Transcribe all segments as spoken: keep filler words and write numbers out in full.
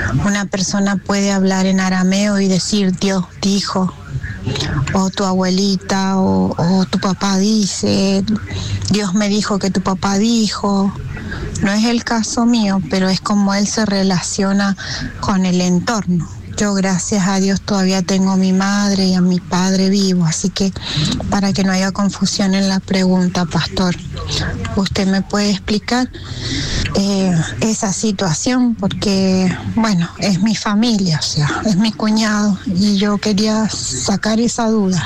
una persona puede hablar en arameo y decir Dios dijo, o tu abuelita, o, o tu papá dice, Dios me dijo que tu papá dijo. No es el caso mío, pero es como él se relaciona con el entorno. Yo, gracias a Dios, todavía tengo a mi madre y a mi padre vivos, así que para que no haya confusión en la pregunta, pastor, ¿usted me puede explicar eh, esa situación? Porque, bueno, es mi familia, o sea, es mi cuñado, y yo quería sacar esa duda.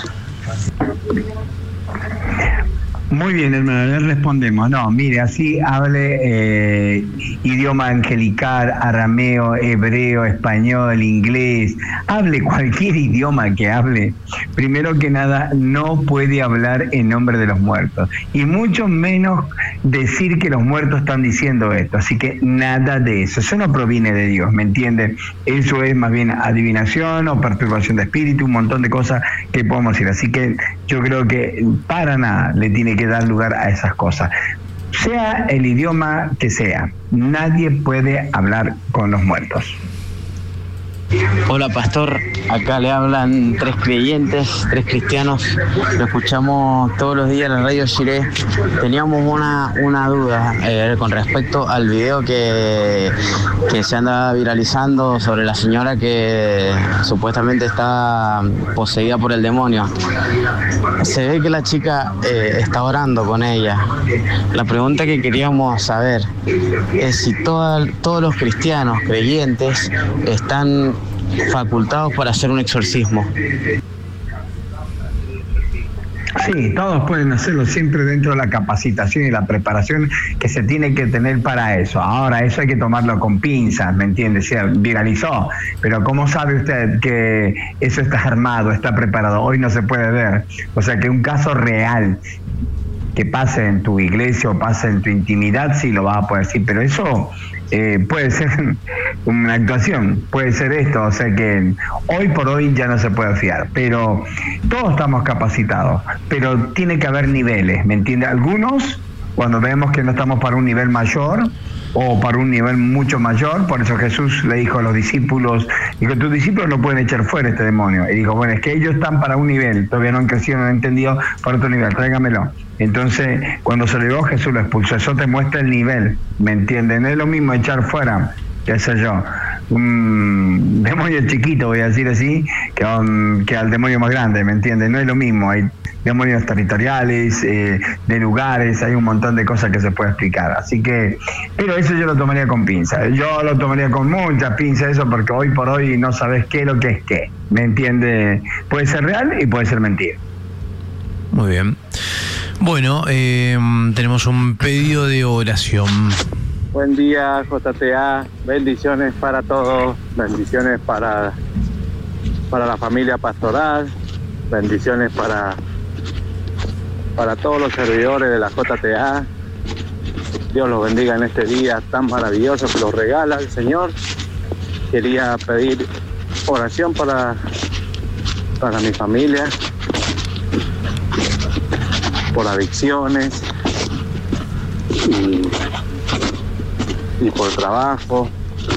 Muy bien, hermano, le respondemos. No, mire, así hable eh, idioma angelical, arameo, hebreo, español, inglés, hable cualquier idioma que hable. Primero que nada, no puede hablar en nombre de los muertos, y mucho menos decir que los muertos están diciendo esto. Así que nada de eso. Eso no proviene de Dios, ¿me entiende? Eso es más bien adivinación o perturbación de espíritu, un montón de cosas que podemos decir. Así que yo creo que para nada le tiene que dar lugar a esas cosas. Sea el idioma que sea, nadie puede hablar con los muertos. Hola pastor, acá le hablan tres creyentes, tres cristianos, lo escuchamos todos los días en la radio Jiré. Teníamos una, una duda eh, con respecto al video que, que se anda viralizando sobre la señora que supuestamente está poseída por el demonio. Se ve que la chica eh, está orando con ella. La pregunta que queríamos saber es si toda, todos los cristianos creyentes están facultados para hacer un exorcismo. Sí, todos pueden hacerlo, siempre dentro de la capacitación y la preparación que se tiene que tener para eso. Ahora, eso hay que tomarlo con pinzas, ¿me entiende? Se viralizó, pero ¿cómo sabe usted que eso está armado, está preparado? Hoy no se puede ver. O sea, que un caso real que pase en tu iglesia o pase en tu intimidad, sí lo vas a poder decir, pero eso eh, puede ser una actuación, puede ser esto, o sea que hoy por hoy ya no se puede fiar, pero todos estamos capacitados, pero tiene que haber niveles, ¿me entiende? Algunos, cuando vemos que no estamos para un nivel mayor o para un nivel mucho mayor, por eso Jesús le dijo a los discípulos, dijo, tus discípulos no pueden echar fuera este demonio, y dijo, bueno, es que ellos están para un nivel, todavía no han crecido, no han entendido, para otro nivel, tráigamelo. Entonces, cuando se lo llevó, Jesús lo expulsó. Eso te muestra el nivel, ¿me entienden? No es lo mismo echar fuera, qué sé yo, un demonio chiquito, voy a decir así, que, un, que al demonio más grande, ¿me entienden? No es lo mismo. Hay demonios territoriales, eh, de lugares, hay un montón de cosas que se puede explicar. Así que, pero eso yo lo tomaría con pinzas. Yo lo tomaría con muchas pinzas, eso, porque hoy por hoy no sabes qué es lo que es qué, ¿me entiende? Puede ser real y puede ser mentira. Muy bien. Bueno, eh, tenemos un pedido de oración. Buen día, J T A. Bendiciones para todos. Bendiciones para, para la familia pastoral. Bendiciones para, para todos los servidores de la J T A. Dios los bendiga en este día tan maravilloso que los regala el Señor. Quería pedir oración para, para mi familia, por adicciones y, y por trabajo.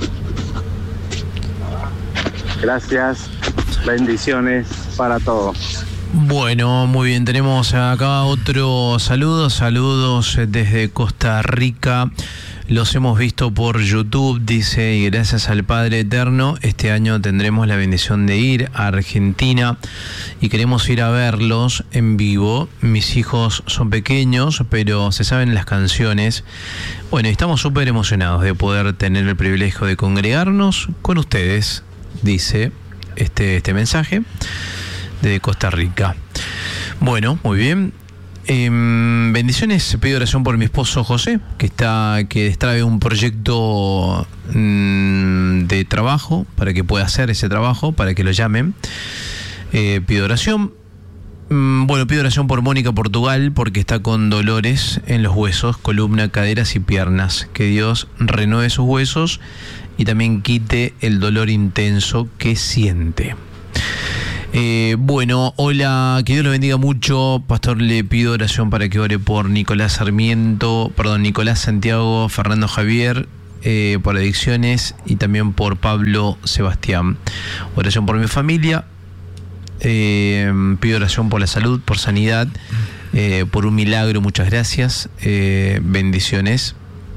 Gracias, bendiciones para todos. Bueno, muy bien, tenemos acá otro saludo, saludos desde Costa Rica. Los hemos visto por YouTube, dice, y gracias al Padre Eterno, este año tendremos la bendición de ir a Argentina y queremos ir a verlos en vivo. Mis hijos son pequeños, pero se saben las canciones. Bueno, estamos súper emocionados de poder tener el privilegio de congregarnos con ustedes, dice este, este mensaje de Costa Rica. Bueno, muy bien. Eh, bendiciones, pido oración por mi esposo José, que está que destrabe un proyecto mmm, de trabajo, para que pueda hacer ese trabajo, para que lo llamen. Eh, pido oración. Mm, bueno, pido oración por Mónica Portugal, porque está con dolores en los huesos, columna, caderas y piernas. Que Dios renueve sus huesos y también quite el dolor intenso que siente. Eh, bueno, hola, que Dios lo bendiga mucho. Pastor, le pido oración para que ore por Nicolás Sarmiento, perdón, Nicolás Santiago, Fernando Javier, eh, por adicciones y también por Pablo Sebastián. Oración por mi familia. Eh, pido oración por la salud, por sanidad, eh, por un milagro. Muchas gracias. Eh, bendiciones.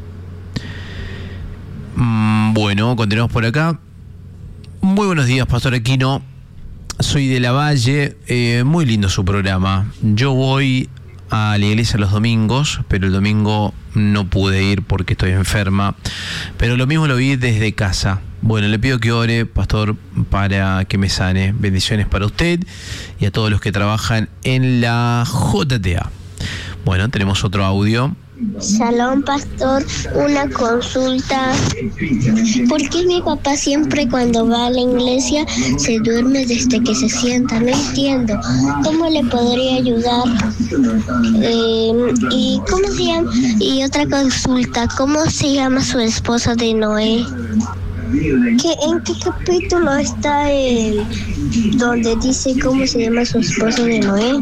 Mm, bueno, continuamos por acá. Muy buenos días, Pastor Aquino. Soy de La Valle. Eh, muy lindo su programa. Yo voy a la iglesia los domingos, pero el domingo no pude ir porque estoy enferma. Pero lo mismo lo vi desde casa. Bueno, le pido que ore, pastor, para que me sane. Bendiciones para usted y a todos los que trabajan en la J T A. Bueno, tenemos otro audio. Shalom, pastor, una consulta. ¿Por qué mi papá siempre cuando va a la iglesia se duerme desde que se sienta? No entiendo. ¿Cómo le podría ayudar? Eh, ¿Y cómo se llama? Y otra consulta, ¿cómo se llama su esposa de Noé? ¿Qué, ¿En qué capítulo está el donde dice cómo se llama su esposo de Noé?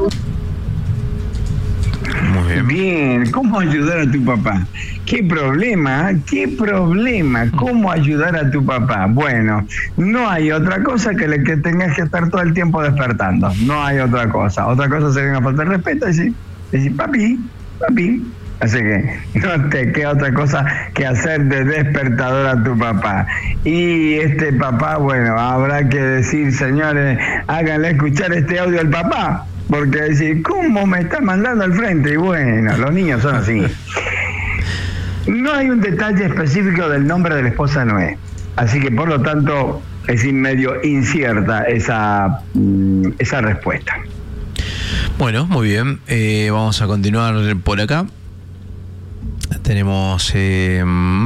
Muy bien. Bien, ¿cómo ayudar a tu papá? ¿Qué problema? ¿Qué problema? ¿Cómo ayudar a tu papá? Bueno, no hay otra cosa que le que tengas que estar todo el tiempo despertando. No hay otra cosa. Otra cosa sería una falta de respeto. Decir, decir papi, papi. Así que no te queda otra cosa que hacer de despertador a tu papá. Y este papá, bueno, habrá que decir, señores, háganle escuchar este audio al papá. Porque decir, ¿cómo me está mandando al frente? Y bueno, los niños son así. No hay un detalle específico del nombre de la esposa de Noé. Así que, por lo tanto, es medio incierta esa, esa respuesta. Bueno, muy bien. Eh, vamos a continuar por acá. Tenemos... Eh,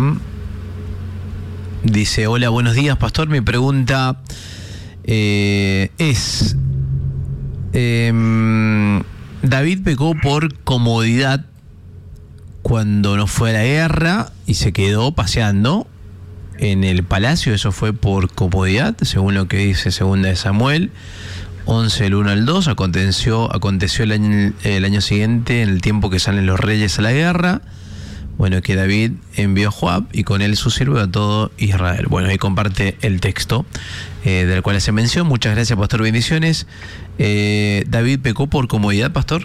dice, hola, buenos días, pastor. Mi pregunta eh, es... Eh, David pecó por comodidad cuando no fue a la guerra y se quedó paseando en el palacio. Eso fue por comodidad, según lo que dice segunda de Samuel once, el uno al dos. Aconteció, aconteció el año, el año siguiente, en el tiempo que salen los reyes a la guerra, bueno, que David envió a Joab y con él su siervo a todo Israel. Bueno, ahí comparte el texto eh, del cual hace mención. Muchas gracias, pastor, bendiciones. Eh, ¿David pecó por comodidad, pastor?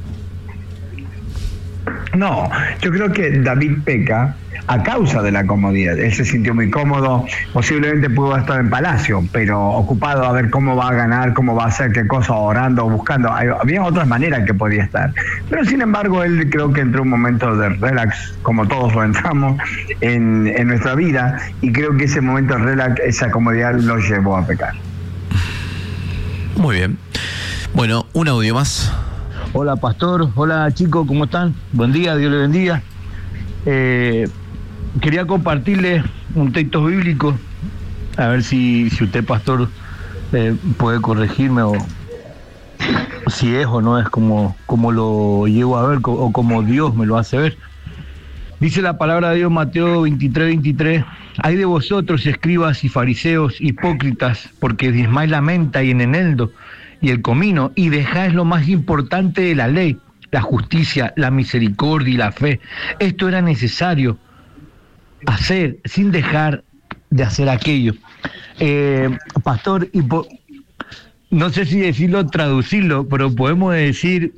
No, yo creo que David peca a causa de la comodidad. Él se sintió muy cómodo, posiblemente pudo estar en palacio, pero ocupado a ver cómo va a ganar, cómo va a hacer qué cosa, orando, buscando. Había otras maneras que podía estar. Pero sin embargo, él creo que entró un momento de relax, como todos lo entramos en, en nuestra vida, y creo que ese momento de relax, esa comodidad lo llevó a pecar. Muy bien. Bueno, un audio más. Hola, pastor. Hola, chicos, ¿cómo están? Buen día, Dios les bendiga. Eh, quería compartirles un texto bíblico, a ver si, si usted, pastor, eh, puede corregirme o si es o no es como, como lo llevo a ver o como Dios me lo hace ver. Dice la palabra de Dios, Mateo veintitrés, veintitrés: hay de vosotros, escribas y fariseos, hipócritas, porque diezmáis la menta y el eneldo y el comino, y dejáis lo más importante de la ley, la justicia, la misericordia y la fe. Esto era necesario hacer sin dejar de hacer aquello. Eh, pastor, hipo, no sé si decirlo, traducirlo, pero podemos decir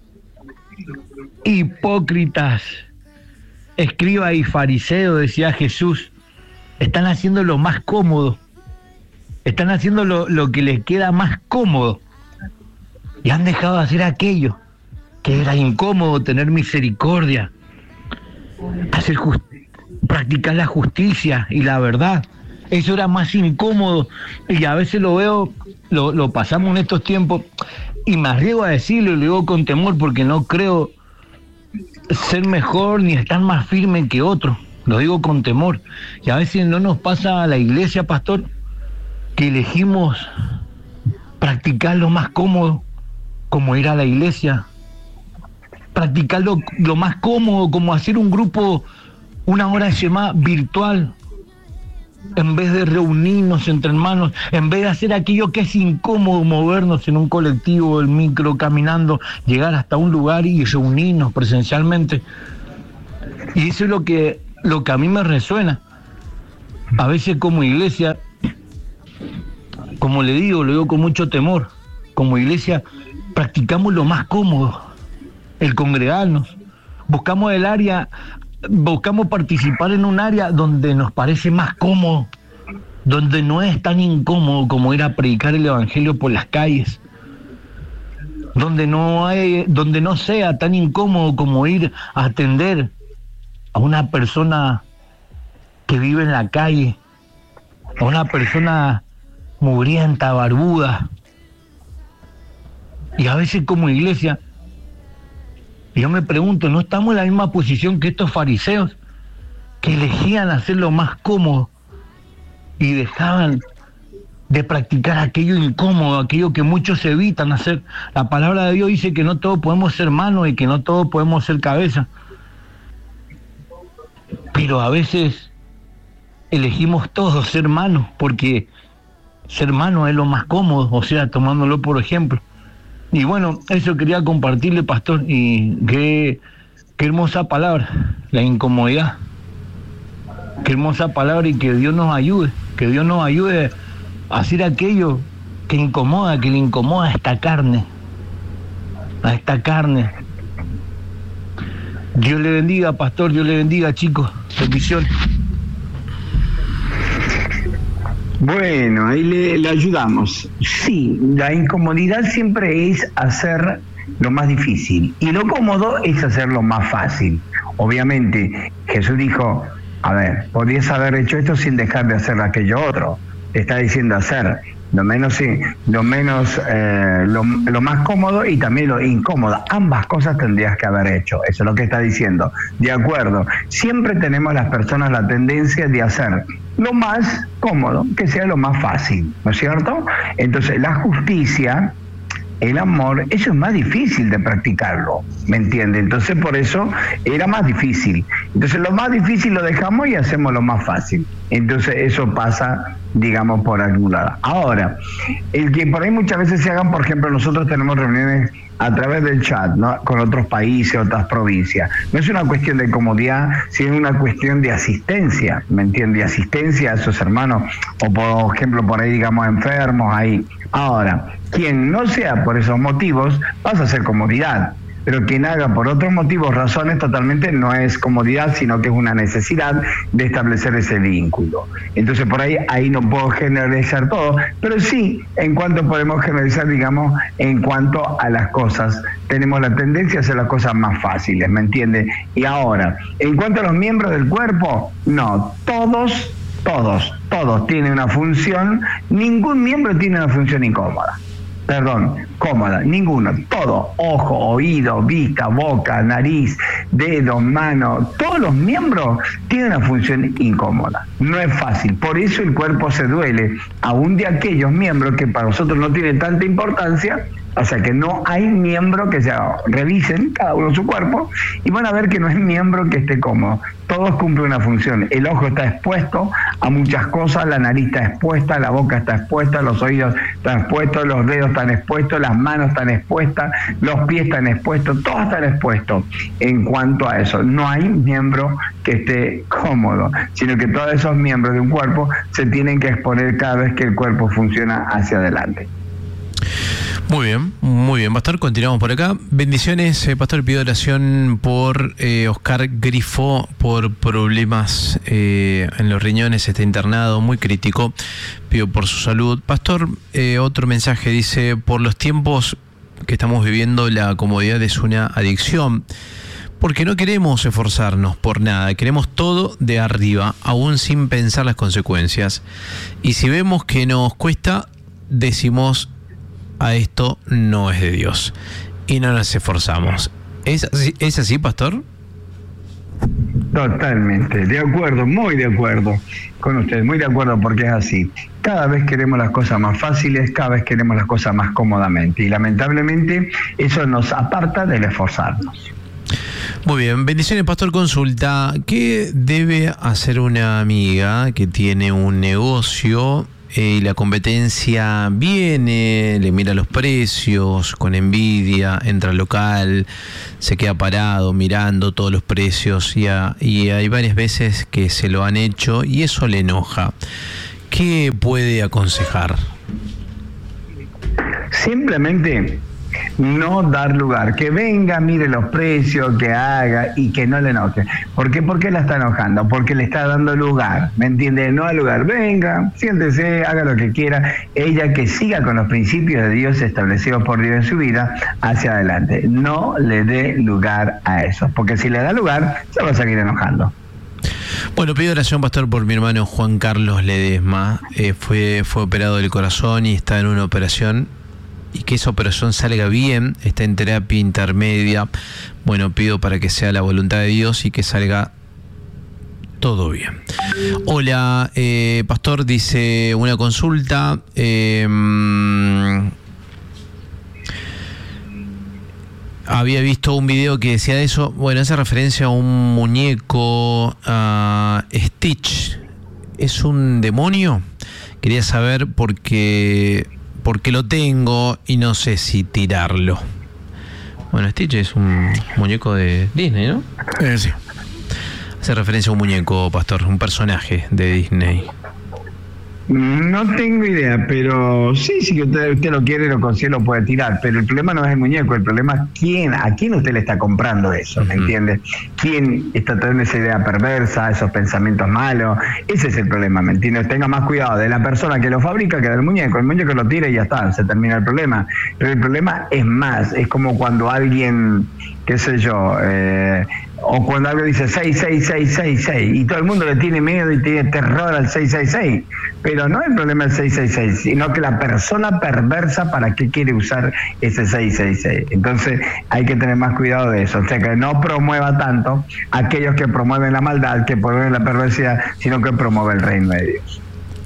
hipócritas, escriba y fariseo, decía Jesús, están haciendo lo más cómodo, están haciendo lo, lo que les queda más cómodo, y han dejado de hacer aquello que era incómodo, tener misericordia, hacer just, practicar la justicia y la verdad. Eso era más incómodo, y a veces lo veo, lo, lo pasamos en estos tiempos, y me arriesgo a decirlo, y lo digo con temor, porque no creo ser mejor ni estar más firme que otro, lo digo con temor. Y a veces no nos pasa a la iglesia, pastor, que elegimos practicar lo más cómodo, como ir a la iglesia, practicar lo, lo más cómodo, como hacer un grupo, una hora de Shema virtual, en vez de reunirnos entre hermanos, en vez de hacer aquello que es incómodo, movernos en un colectivo, el micro, caminando, llegar hasta un lugar y reunirnos presencialmente. Y eso es lo que lo que a mí me resuena. A veces como iglesia, como le digo, lo digo con mucho temor, como iglesia practicamos lo más cómodo, el congregarnos. Buscamos el área, buscamos participar en un área donde nos parece más cómodo, donde no es tan incómodo como ir a predicar el evangelio por las calles, donde no hay, donde no sea tan incómodo como ir a atender a una persona que vive en la calle, a una persona mugrienta, barbuda. Y a veces como iglesia, yo me pregunto, ¿no estamos en la misma posición que estos fariseos que elegían hacer lo más cómodo y dejaban de practicar aquello incómodo, aquello que muchos evitan hacer? La palabra de Dios dice que no todos podemos ser manos y que no todos podemos ser cabeza, pero a veces elegimos todos ser manos porque ser mano es lo más cómodo, o sea, tomándolo por ejemplo. Y bueno, eso quería compartirle, pastor, y qué, qué hermosa palabra, la incomodidad. Qué hermosa palabra, y que Dios nos ayude, que Dios nos ayude a hacer aquello que incomoda, que le incomoda a esta carne, a esta carne. Dios le bendiga, pastor, Dios le bendiga, chicos. Bendiciones. Bueno, ahí le, le ayudamos. Sí, la incomodidad siempre es hacer lo más difícil y lo cómodo es hacer lo más fácil. Obviamente, Jesús dijo, a ver, podías haber hecho esto sin dejar de hacer aquello otro. Te está diciendo hacer lo menos, sí, lo, menos eh, lo, lo más cómodo y también lo incómodo. Ambas cosas tendrías que haber hecho. Eso es lo que está diciendo. De acuerdo. Siempre tenemos las personas la tendencia de hacer lo más cómodo, que sea lo más fácil, ¿no es cierto? Entonces, la justicia, el amor, eso es más difícil de practicarlo, ¿me entiende? Entonces, por eso era más difícil. Entonces, lo más difícil lo dejamos y hacemos lo más fácil. Entonces, eso pasa, digamos, por algún lado. Ahora, el que por ahí muchas veces se hagan, por ejemplo, nosotros tenemos reuniones a través del chat, ¿no? Con otros países, otras provincias. No es una cuestión de comodidad, sino una cuestión de asistencia, ¿me entiende? De asistencia a esos hermanos, o por ejemplo, por ahí, digamos, enfermos, ahí. Ahora, quien no sea por esos motivos, pasa a ser comodidad. Pero quien haga por otros motivos, razones, totalmente no es comodidad, sino que es una necesidad de establecer ese vínculo. Entonces, por ahí, ahí no puedo generalizar todo, pero sí, en cuanto podemos generalizar, digamos, en cuanto a las cosas, tenemos la tendencia a hacer las cosas más fáciles, ¿me entiende? Y ahora, en cuanto a los miembros del cuerpo, no, todos, todos, todos tienen una función, ningún miembro tiene una función incómoda. Perdón, cómoda, ninguno, todo, ojo, oído, vista, boca, nariz, dedo, mano, todos los miembros tienen una función incómoda, no es fácil, por eso el cuerpo se duele, aún de aquellos miembros que para nosotros no tienen tanta importancia, o sea que no hay miembro que se revisen cada uno su cuerpo y van a ver que no es miembro que esté cómodo. Todos cumplen una función. El ojo está expuesto a muchas cosas, la nariz está expuesta, la boca está expuesta, los oídos están expuestos, los dedos están expuestos, las manos están expuestas, los pies están expuestos, todos están expuestos. En cuanto a eso, no hay miembro que esté cómodo, sino que todos esos miembros de un cuerpo se tienen que exponer cada vez que el cuerpo funciona hacia adelante. Muy bien, muy bien, Pastor, continuamos por acá. Bendiciones, eh, Pastor, pido oración por eh, Oscar Grifo, por problemas eh, en los riñones, está internado, muy crítico, pido por su salud. Pastor, eh, otro mensaje dice, por los tiempos que estamos viviendo, la comodidad es una adicción, porque no queremos esforzarnos por nada, queremos todo de arriba, aún sin pensar las consecuencias. Y si vemos que nos cuesta, decimos, a esto no es de Dios y no nos esforzamos. ¿Es así, ¿es así, Pastor? Totalmente, de acuerdo, muy de acuerdo con usted, muy de acuerdo, porque es así. Cada vez queremos las cosas más fáciles, cada vez queremos las cosas más cómodamente y lamentablemente eso nos aparta del esforzarnos. Muy bien, bendiciones, Pastor. Consulta, ¿qué debe hacer una amiga que tiene un negocio eh, y la competencia viene, le mira los precios con envidia, entra al local, se queda parado mirando todos los precios y, a, y hay varias veces que se lo han hecho y eso le enoja. ¿Qué puede aconsejar? Simplemente no dar lugar, que venga, mire los precios, que haga y que no le enoje. ¿Por qué? ¿Por qué la está enojando? Porque le está dando lugar, ¿me entiende? No al lugar, venga, siéntese, haga lo que quiera, ella que siga con los principios de Dios establecidos por Dios en su vida hacia adelante. No le dé lugar a eso, porque si le da lugar, se va a seguir enojando. Bueno, pido oración, pastor, por mi hermano Juan Carlos Ledesma. Eh, fue, fue operado del corazón y está en una operación. Y que esa operación salga bien, está en terapia intermedia. Bueno, pido para que sea la voluntad de Dios y que salga todo bien. Hola, eh, pastor, dice una consulta. Eh, había visto un video que decía eso. Bueno, hace referencia a un muñeco, uh, Stitch. ¿Es un demonio? Quería saber porque... porque lo tengo y no sé si tirarlo. Bueno, Stitch es un muñeco de Disney, ¿no? Eh, sí. Hace referencia a un muñeco, pastor, un personaje de Disney. No tengo idea, pero sí, si usted, usted lo quiere, lo consigue, lo puede tirar. Pero el problema no es el muñeco, el problema es quién, a quién usted le está comprando eso, ¿me uh-huh. entiende? ¿Quién está teniendo esa idea perversa, esos pensamientos malos? Ese es el problema, ¿me entiende? Tenga más cuidado de la persona que lo fabrica que del muñeco. El muñeco lo tira y ya está, se termina el problema. Pero el problema es más, es como cuando alguien, qué sé yo, eh, o cuando algo dice seis seis seis seis seis y todo el mundo le tiene miedo y tiene terror al seis seis seis, pero no es el problema del seis seis seis, sino que la persona perversa para qué quiere usar ese seis seis seis. Entonces hay que tener más cuidado de eso, o sea que no promueva tanto aquellos que promueven la maldad, que promueven la perversidad, sino que promueve el reino de Dios.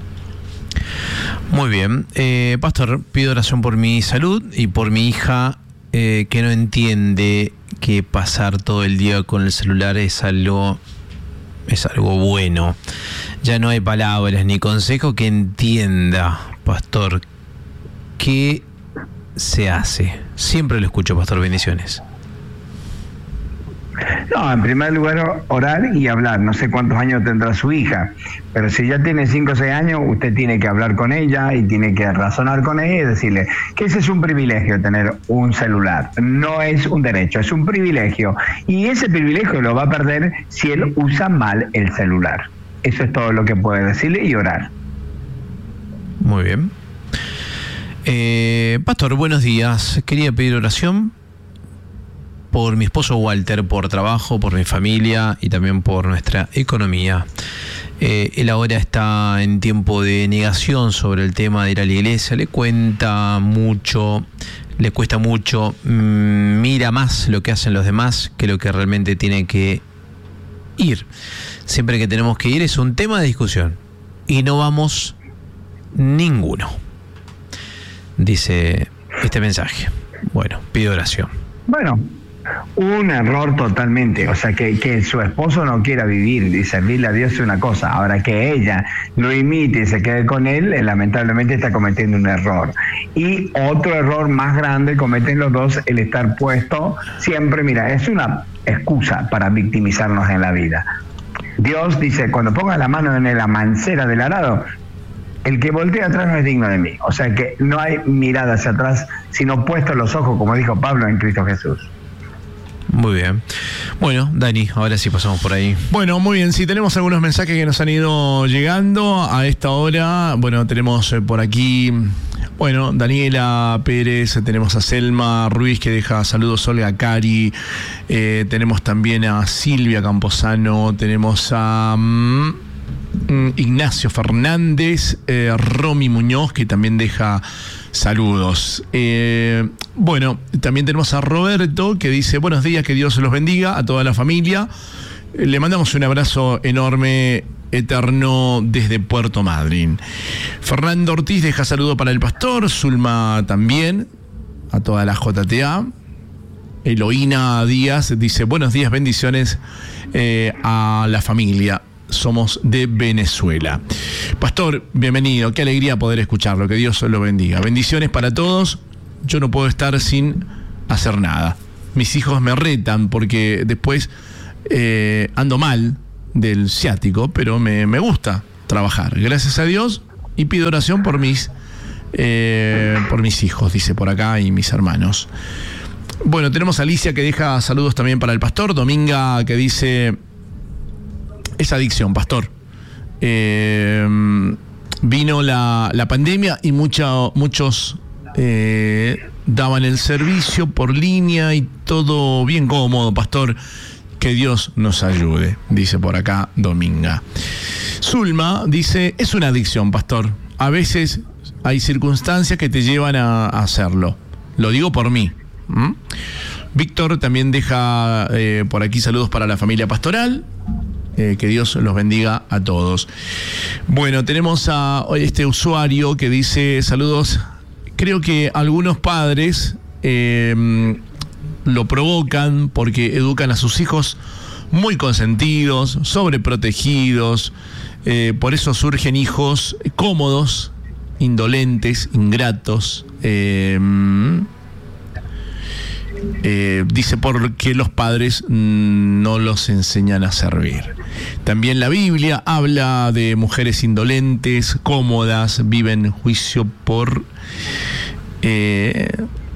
Muy bien, eh, pastor, pido oración por mi salud y por mi hija eh, que no entiende que pasar todo el día con el celular es algo es algo bueno. Ya no hay palabras ni consejo que entienda, pastor. ¿Qué se hace? Siempre lo escucho, pastor. Bendiciones. No, en primer lugar, orar y hablar. No sé cuántos años tendrá su hija, pero si ya tiene cinco o seis años, usted tiene que hablar con ella y tiene que razonar con ella y decirle que ese es un privilegio, tener un celular. No es un derecho, es un privilegio. Y ese privilegio lo va a perder si él usa mal el celular. Eso es todo lo que puede decirle y orar. Muy bien. Eh, pastor, buenos días. Quería pedir oración por mi esposo Walter, por trabajo, por mi familia y también por nuestra economía. Eh, él ahora está en tiempo de negación sobre el tema de ir a la iglesia, le cuenta mucho, le cuesta mucho, mmm, mira más lo que hacen los demás que lo que realmente tiene que ir. Siempre que tenemos que ir es un tema de discusión y no vamos ninguno, dice este mensaje. Bueno, pido oración. Bueno, un error totalmente, o sea, que, que su esposo no quiera vivir y servirle a Dios es una cosa, ahora que ella lo imite y se quede con él, eh, lamentablemente está cometiendo un error. Y otro error más grande cometen los dos, el estar puesto siempre, mira, es una excusa para victimizarnos en la vida. Dios dice, cuando pongas la mano en la mancera del arado, el que voltea atrás no es digno de mí. O sea que no hay mirada hacia atrás, sino puestos los ojos, como dijo Pablo, en Cristo Jesús. Muy bien. Bueno, Dani, ahora sí pasamos por ahí. Bueno, muy bien. Sí, tenemos algunos mensajes que nos han ido llegando a esta hora. Bueno, tenemos por aquí, bueno, Daniela Pérez, tenemos a Selma Ruiz que deja saludos, Olga Cari, eh, tenemos también a Silvia Camposano, tenemos a um, Ignacio Fernández, eh, Romy Muñoz que también deja saludos. Eh, bueno, también tenemos a Roberto que dice buenos días, que Dios los bendiga a toda la familia. Eh, le mandamos un abrazo enorme, eterno, desde Puerto Madryn. Fernando Ortiz deja saludo para el pastor, Zulma también, a toda la J T A. Eloína Díaz dice buenos días, bendiciones eh, a la familia. somos de Venezuela. Pastor, bienvenido, qué alegría poder escucharlo, que Dios lo bendiga. Bendiciones para todos. Yo no puedo estar sin hacer nada. Mis hijos me retan porque después eh, ando mal del ciático, pero me, me gusta trabajar, gracias a Dios, y pido oración por mis eh, por mis hijos, dice por acá, y mis hermanos. Bueno, tenemos a Alicia que deja saludos también para el pastor, Dominga que dice, es adicción, pastor. Eh, vino la, la pandemia y mucha, muchos eh, daban el servicio por línea y todo bien cómodo, pastor. Que Dios nos ayude, dice por acá Dominga. Zulma dice, es una adicción, pastor. A veces hay circunstancias que te llevan a, a hacerlo. Lo digo por mí. ¿Mm? Víctor también deja eh, por aquí saludos para la familia pastoral. Eh, que Dios los bendiga a todos. Bueno, tenemos a este usuario que dice, saludos. Creo que algunos padres eh, lo provocan porque educan a sus hijos muy consentidos, sobreprotegidos, eh, por eso surgen hijos cómodos, indolentes, ingratos, eh, eh, dice porque los padres no los enseñan a servir. También la Biblia habla de mujeres indolentes, cómodas, viven juicio por eh,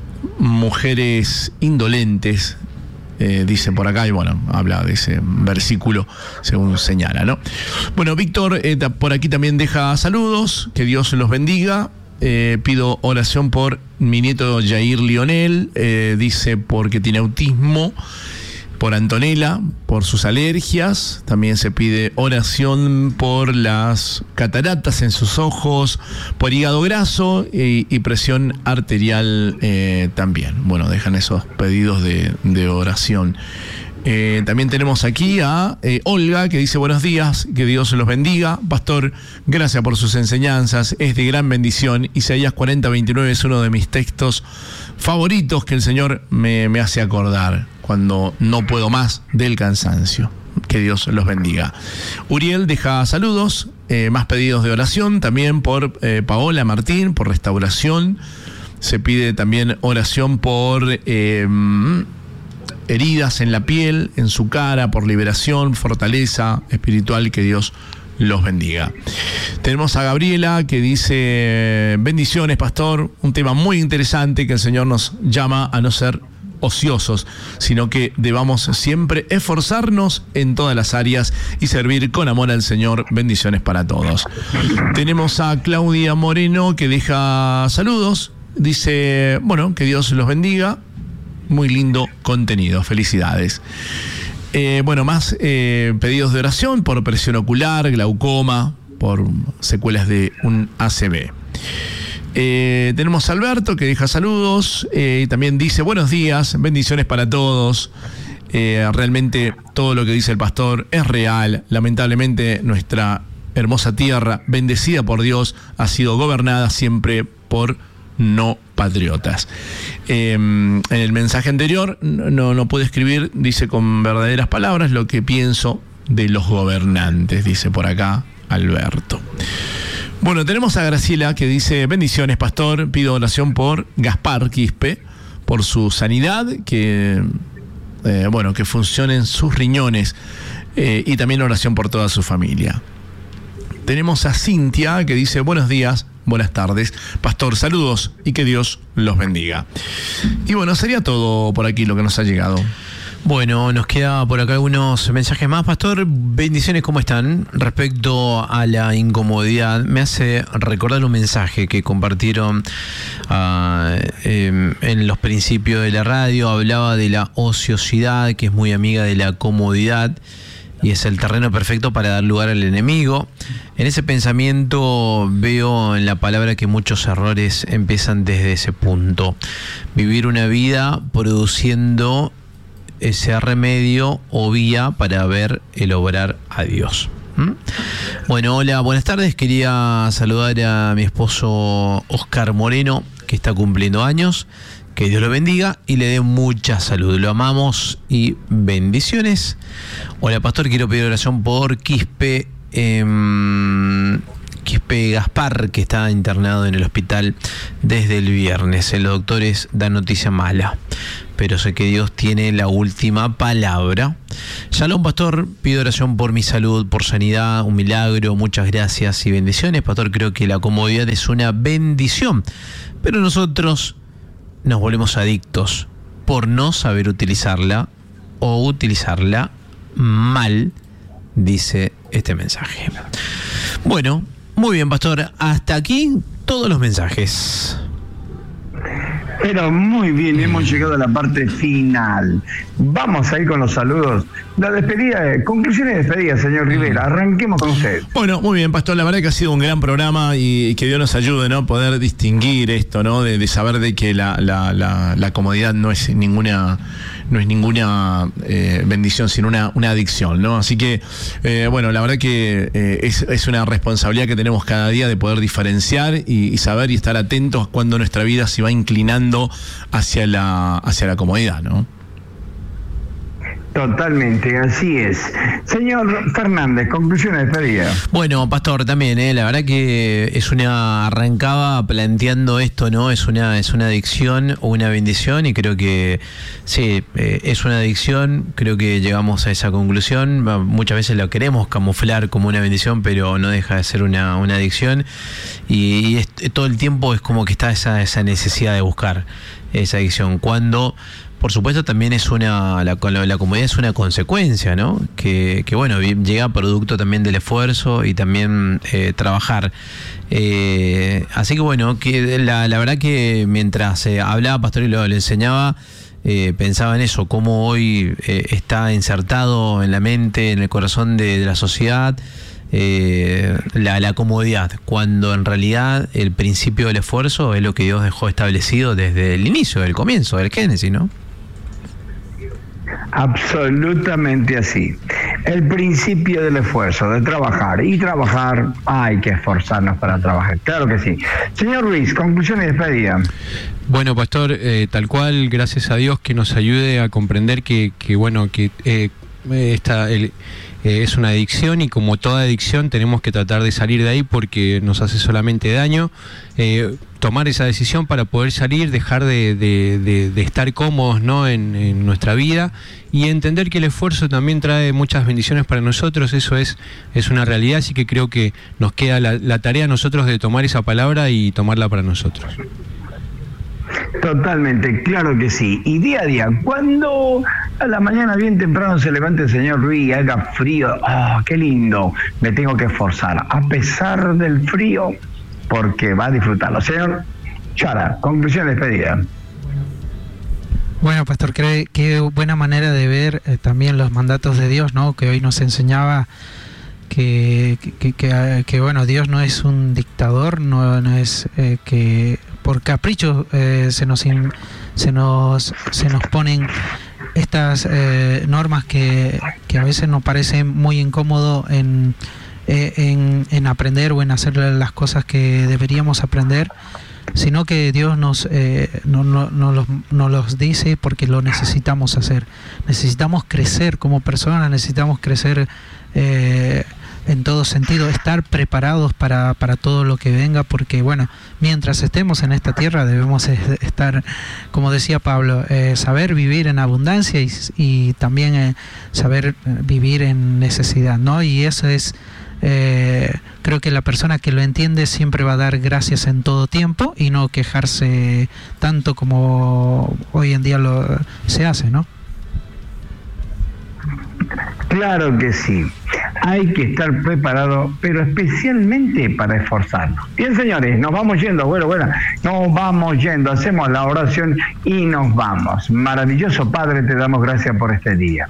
mujeres indolentes, eh, dice por acá, y bueno, habla de ese versículo según señala, ¿no? Bueno, Víctor eh, por aquí también deja saludos, que Dios los bendiga. Eh, pido oración por mi nieto Jair Lionel, eh, dice porque tiene autismo, por Antonella, por sus alergias. También se pide oración por las cataratas en sus ojos, por hígado graso y, y presión arterial eh, también. Bueno, dejan esos pedidos de, de oración. Eh, también tenemos aquí a eh, Olga que dice buenos días, que Dios los bendiga. Pastor, gracias por sus enseñanzas, es de gran bendición. Isaías cuarenta veintinueve es uno de mis textos favoritos que el Señor me, me hace acordar cuando no puedo más del cansancio. Que Dios los bendiga. Uriel deja saludos, eh, más pedidos de oración también por eh, Paola Martín, por restauración. Se pide también oración por eh, heridas en la piel, en su cara, por liberación, fortaleza espiritual, que Dios los bendiga. Tenemos a Gabriela que dice bendiciones, pastor, un tema muy interesante que el Señor nos llama a no ser ociosos, sino que debamos siempre esforzarnos en todas las áreas y servir con amor al Señor. Bendiciones para todos. Tenemos a Claudia Moreno que deja saludos, dice, bueno, que Dios los bendiga. Muy lindo contenido, felicidades. Eh, bueno, más eh, pedidos de oración por presión ocular, glaucoma, por secuelas de un A C V. Eh, tenemos a Alberto que deja saludos eh, y también dice buenos días, bendiciones para todos. Eh, realmente todo lo que dice el pastor es real. Lamentablemente nuestra hermosa tierra, bendecida por Dios, ha sido gobernada siempre por no patriotas. Eh, en el mensaje anterior no, no pude escribir, dice con verdaderas palabras, lo que pienso de los gobernantes, dice por acá Alberto. Bueno, tenemos a Graciela que dice bendiciones, pastor, pido oración por Gaspar Quispe, por su sanidad, que eh, bueno, que funcionen sus riñones, eh, y también oración por toda su familia. Tenemos a Cintia que dice buenos días, buenas tardes, pastor, saludos y que Dios los bendiga. Y bueno, sería todo por aquí lo que nos ha llegado. Bueno, nos queda por acá algunos mensajes más, pastor. Bendiciones, ¿cómo están? Respecto a la incomodidad, me hace recordar un mensaje que compartieron uh, eh, en los principios de la radio. Hablaba de la ociosidad, que es muy amiga de la comodidad, y es el terreno perfecto para dar lugar al enemigo. En ese pensamiento veo en la palabra que muchos errores empiezan desde ese punto. Vivir una vida produciendo ese remedio o vía para ver el obrar a Dios. ¿Mm? Bueno, hola, buenas tardes. Quería saludar a mi esposo Oscar Moreno, que está cumpliendo años. Que Dios lo bendiga y le dé mucha salud. Lo amamos y bendiciones. Hola, pastor, quiero pedir oración por Quispe, eh, Quispe Gaspar, que está internado en el hospital desde el viernes. Los doctores dan noticia mala, pero sé que Dios tiene la última palabra. Shalom, pastor, pido oración por mi salud, por sanidad, un milagro. Muchas gracias y bendiciones. Pastor, creo que la comodidad es una bendición, pero nosotros nos volvemos adictos por no saber utilizarla o utilizarla mal, dice este mensaje. Bueno, muy bien, pastor, hasta aquí todos los mensajes. Pero muy bien, hemos llegado a la parte final. Vamos a ir con los saludos. La despedida, conclusiones de despedida, señor Rivera. Arranquemos con usted. Bueno, muy bien, pastor. La verdad que ha sido un gran programa y que Dios nos ayude, ¿no? Poder distinguir esto, ¿no? De, de saber de que la, la, la, la comodidad no es ninguna, no es ninguna eh, bendición, sino una, una adicción, ¿no? Así que, eh, bueno, la verdad que eh, es, es una responsabilidad que tenemos cada día de poder diferenciar y, y saber y estar atentos cuando nuestra vida se va inclinando hacia la, hacia la comodidad, ¿no? Totalmente, así es. Señor Fernández, conclusiones de despedida. Bueno, pastor, también, ¿eh? La verdad que es una, arrancaba planteando esto, ¿no? Es una, es una adicción o una bendición, y creo que sí, eh, es una adicción, creo que llegamos a esa conclusión. Muchas veces lo queremos camuflar como una bendición, pero no deja de ser una, una adicción, y, y es, todo el tiempo es como que está esa, esa necesidad de buscar esa adicción, cuando por supuesto también es una, la, la comodidad es una consecuencia, ¿no? Que, que bueno, llega producto también del esfuerzo y también eh, trabajar. Eh, así que bueno, que la, la verdad que mientras eh, hablaba pastor y lo, le enseñaba, eh, pensaba en eso, cómo hoy eh, está insertado en la mente, en el corazón de, de la sociedad, eh, la, la comodidad, cuando en realidad el principio del esfuerzo es lo que Dios dejó establecido desde el inicio, del comienzo, del Génesis, ¿no? Absolutamente así. El principio del esfuerzo, de trabajar. Y trabajar, hay que esforzarnos para trabajar. Claro que sí. Señor Ruiz, conclusión y despedida. Bueno, pastor, eh, tal cual, gracias a Dios que nos ayude a comprender que, que bueno, que eh, esta, el, eh, es una adicción, y como toda adicción tenemos que tratar de salir de ahí porque nos hace solamente daño. Eh, tomar esa decisión para poder salir, dejar de, de, de, de estar cómodos, ¿no? en, en nuestra vida, y entender que el esfuerzo también trae muchas bendiciones para nosotros. Eso es, es una realidad, así que creo que nos queda la, la tarea a nosotros de tomar esa palabra y tomarla para nosotros. Totalmente, claro que sí. Y día a día, cuando a la mañana bien temprano se levante el señor Ruiz y haga frío, ¡oh, qué lindo! Me tengo que esforzar, a pesar del frío, porque va a disfrutarlo. Señor Chara, conclusión de despedida. Bueno, pastor, qué, qué buena manera de ver eh, también los mandatos de Dios, ¿no? Que hoy nos enseñaba que, que, que, que bueno, Dios no es un dictador, no, no es eh, que por capricho eh, se nos in, se nos se nos ponen estas eh, normas que, que a veces nos parecen muy incómodo en En, en aprender o en hacer las cosas que deberíamos aprender, sino que Dios nos, eh, no, no, no los, nos los dice porque lo necesitamos hacer. Necesitamos crecer como personas, necesitamos crecer eh, en todo sentido, estar preparados para, para todo lo que venga, porque bueno, mientras estemos en esta tierra debemos estar, como decía Pablo, eh, saber vivir en abundancia y, y también eh, saber vivir en necesidad, ¿no? Y eso es Eh, creo que la persona que lo entiende siempre va a dar gracias en todo tiempo y no quejarse tanto como hoy en día lo, se hace, ¿no? Claro que sí. Hay que estar preparado, pero especialmente para esforzarnos. Bien, señores, nos vamos yendo. Bueno, bueno, nos vamos yendo. Hacemos la oración y nos vamos. Maravilloso Padre, te damos gracias por este día.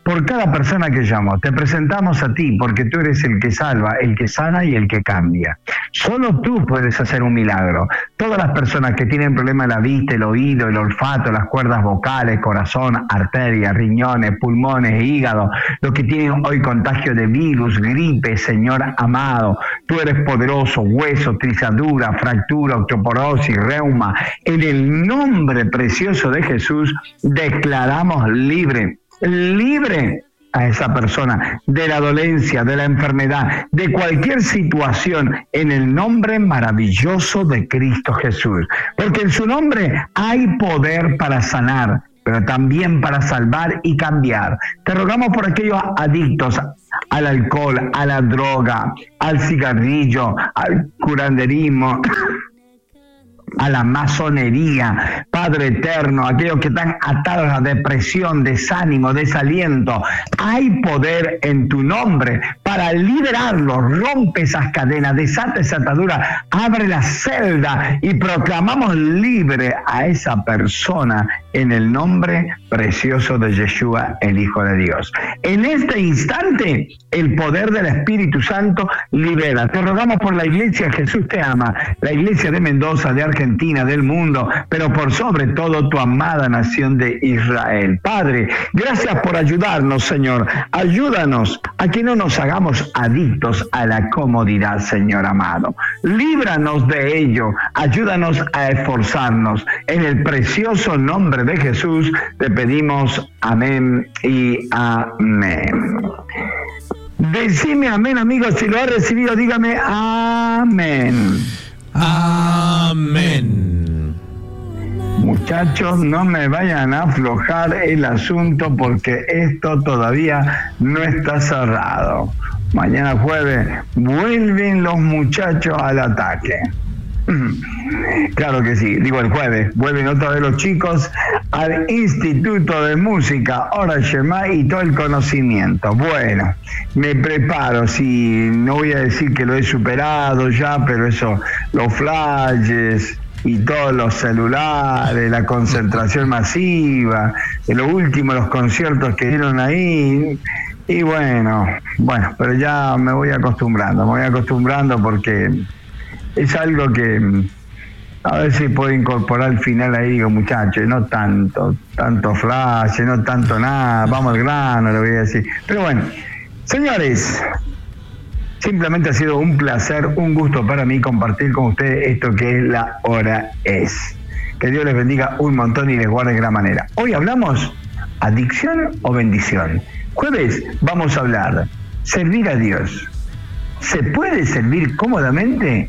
por cada persona que llamó. Te presentamos a ti porque tú eres el que salva, el que sana y el que cambia. Solo tú puedes hacer un milagro. Todas las personas que tienen problemas de la vista, el oído, el olfato, las cuerdas vocales, corazón, arterias, riñones, pulmones, hígado, los que tienen hoy contagio de virus, gripe, Señor amado, tú eres poderoso, hueso, trizadura, fractura, osteoporosis, reuma. En el nombre precioso de Jesús declaramos libre, libre a esa persona de la dolencia, de la enfermedad, de cualquier situación, en el nombre maravilloso de Cristo Jesús. Porque en su nombre hay poder para sanar, pero también para salvar y cambiar. Te rogamos por aquellos adictos al alcohol, a la droga, al cigarrillo, al curanderismo, a la masonería, Padre eterno, aquellos que están atados a depresión, desánimo, desaliento. Hay poder en tu nombre para liberarlos. Rompe esas cadenas, desata esa atadura, abre la celda y proclamamos libre a esa persona en el nombre precioso de Yeshua, el Hijo de Dios. En este instante, el poder del Espíritu Santo libera. Te rogamos por la iglesia, Jesús te ama, la iglesia de Mendoza, de Argentina, del mundo, pero por sobre todo tu amada nación de Israel. Padre, gracias por ayudarnos, Señor. Ayúdanos a que no nos hagamos adictos a la comodidad, Señor amado. Líbranos de ello. Ayúdanos a esforzarnos. En el precioso nombre de Jesús te pedimos amén y amén. Decime amén, amigos. Si lo ha recibido, dígame amén. Amén. Muchachos, no me vayan a aflojar el asunto porque esto todavía no está cerrado. Mañana jueves vuelven los muchachos al ataque. Claro que sí, digo el jueves, vuelven otra vez los chicos al Instituto de Música, Ora Shema y todo el conocimiento. Bueno, me preparo, sí, no voy a decir que lo he superado ya, pero eso, los flashes y todos los celulares, la concentración masiva, lo último, los conciertos que dieron ahí. Y bueno, bueno, pero ya me voy acostumbrando, me voy acostumbrando porque es algo que a ver si puedo incorporar al final ahí, digo, muchachos, no tanto, tanto flash, no tanto nada, vamos al grano, le voy a decir. Pero bueno, señores, simplemente ha sido un placer, un gusto para mí compartir con ustedes esto que es la hora es. Que Dios les bendiga un montón y les guarde de gran manera. Hoy hablamos adicción o bendición. Jueves vamos a hablar servir a Dios. ¿Se puede servir cómodamente?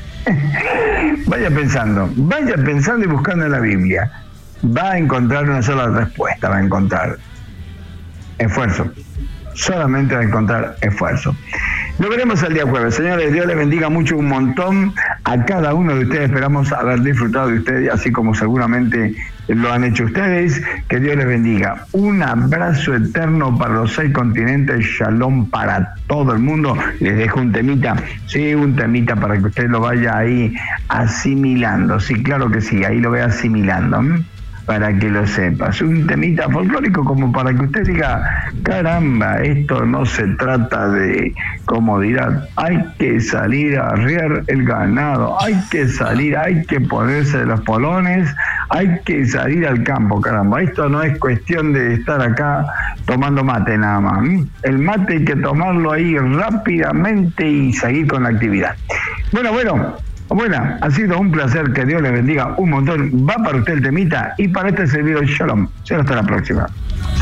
Vaya pensando, vaya pensando y buscando en la Biblia. Va a encontrar una sola respuesta, va a encontrar esfuerzo. Solamente va a encontrar esfuerzo. Lo veremos el día jueves. Señores, Dios les bendiga mucho, un montón a cada uno de ustedes. Esperamos haber disfrutado de ustedes, así como seguramente lo han hecho ustedes. Que Dios les bendiga. Un abrazo eterno para los seis continentes. Shalom para todo el mundo. Les dejo un temita, sí, un temita para que usted lo vaya ahí asimilando. Sí, claro que sí, ahí lo ve asimilando. ¿Mm? Para que lo sepas, un temita folclórico como para que usted diga, caramba, esto no se trata de comodidad, hay que salir a arriar el ganado, hay que salir, hay que ponerse los polones, hay que salir al campo, caramba, esto no es cuestión de estar acá tomando mate nada más, el mate hay que tomarlo ahí rápidamente y seguir con la actividad. Bueno, bueno. Bueno, ha sido un placer, que Dios les bendiga un montón. Va para usted el temita y para este servidor Shalom. Será hasta la próxima.